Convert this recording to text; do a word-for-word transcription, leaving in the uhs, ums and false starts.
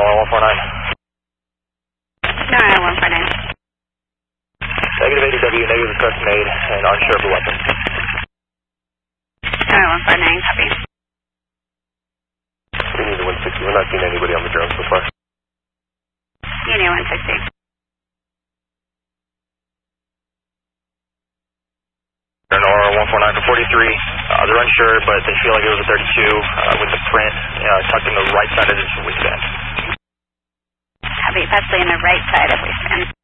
one four nine. Nine one four nine. Negative eighty W, negative request made, and unsure of the weapon. Nine one four nine, copy. We need the one sixty. We're not seeing anybody on the drone so far. Unit one sixty. Aurora one four nine for forty-three. Uh, they're unsure, but they feel like it was a thirty-two uh, with the print uh, tucked in the right side of the waistband. Copy, possibly in the right side of waistband.